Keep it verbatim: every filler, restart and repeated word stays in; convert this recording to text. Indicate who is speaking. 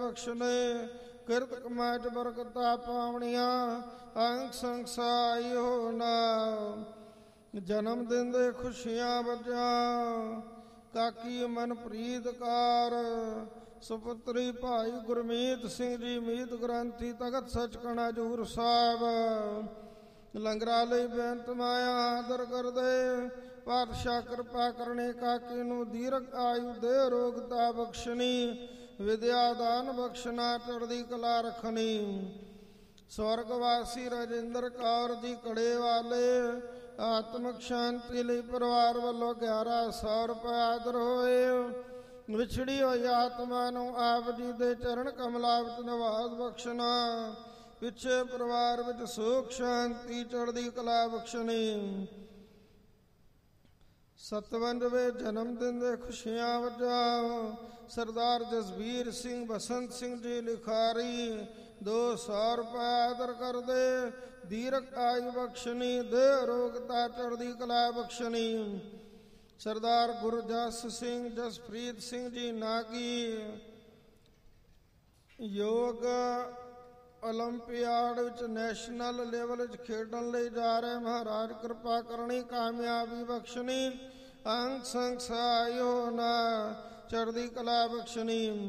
Speaker 1: ਬਖਸ਼ਣੇ। ਕਿਰਤ ਕਮਾਇ ਚ ਬਰਕਤਾਂ ਪਾਵਣੀਆਂ, ਅੰਗ ਸੰਗ ਸਹਾਈ ਹੋ ਨਾ। ਜਨਮ ਦਿਨ ਦੇ ਖੁਸ਼ੀਆਂ ਵੱਜਾਂ, ਕਾਕੀ ਮਨ ਪ੍ਰੀਤ ਕਾਰ। ਸੁਪੁੱਤਰੀ ਭਾਈ ਗੁਰਮੀਤ ਸਿੰਘ ਜੀ ਮੀਤ ਗ੍ਰੰਥੀ ਤਖਤ ਸੱਚਖੰਡ ਹਜ਼ੂਰ ਸਾਹਿਬ। ਲੰਗਰਾਂ ਲਈ ਬੇਨਤ ਮਾਇਆ ਆਦਰ ਕਰਦੇ, ਪਾਤਸ਼ਾਹ ਕਿਰਪਾ ਕਰਨੀ ਕਾਕੀ ਨੂੰ ਦੀਰਘ ਆਯੂ ਦੇ ਰੋਗਤਾ ਬਖਸ਼ਣੀ। ਵਿਦਿਆ ਦਾਨ ਬਖਸ਼ਣਾ, ਚੜ੍ਹਦੀ ਕਲਾ ਰੱਖਣੀ। ਸਵਰਗਵਾਸੀ ਰਾਜਿੰਦਰ ਕੌਰ ਜੀ ਕੜੇ ਵਾਲੇ, ਆਤਮਿਕ ਸ਼ਾਂਤੀ ਲਈ ਪਰਿਵਾਰ ਵੱਲੋਂ ਗਿਆਰਾਂ ਸੌ ਰੁਪਏ ਆਦਰ ਹੋਏ। ਵਿਛੜੀ ਹੋਈ ਆਤਮਾ ਨੂੰ ਆਪ ਜੀ ਦੇ ਚਰਨ ਕਮਲਾਂ ਵਿੱਚ ਨਿਵਾਸ ਬਖਸ਼ਣਾ। ਪਿੱਛੇ ਪਰਿਵਾਰ ਵਿੱਚ ਸੁਖ ਸ਼ਾਂਤੀ ਚੜ੍ਹਦੀ ਕਲਾ ਬਖਸ਼ਣੀ। ਸਤਵੰਜਵੇਂ ਜਨਮ ਦਿਨ ਦੇ ਖੁਸ਼ੀਆਂ ਵਜੋਂ ਸਰਦਾਰ ਜਸਬੀਰ ਸਿੰਘ ਬਸੰਤ ਸਿੰਘ ਜੀ ਲਿਖਾਰੀ ਦੋ ਸੌ ਰੁਪਏ ਆਦਰ ਕਰਦੇ, ਦੀਰਘ ਆਯੂ ਬਖਸ਼ਣੀ, ਦੇ ਰੋਗਤਾ ਚੜ੍ਹਦੀ ਕਲਾ ਬਖਸ਼ਣੀ। ਸਰਦਾਰ ਗੁਰਜਸ ਸਿੰਘ ਜਸਪ੍ਰੀਤ ਸਿੰਘ ਜੀ ਨਾਗੀ ਯੋਗ ਓਲੰਪੀਆਡ ਵਿੱਚ ਨੈਸ਼ਨਲ ਲੈਵਲ ਵਿੱਚ ਖੇਡਣ ਲਈ ਜਾ ਰਹੇ, ਮਹਾਰਾਜ ਕਿਰਪਾ ਕਰਨੀ, ਕਾਮਯਾਬੀ ਬਖਸ਼ਣੀ। ਅੰਗ ਸੰਗ ਸਹਾਈ ਹੋ ਨਾ, ਚੜ੍ਹਦੀ ਕਲਾ ਬਖਸ਼ਣੀ।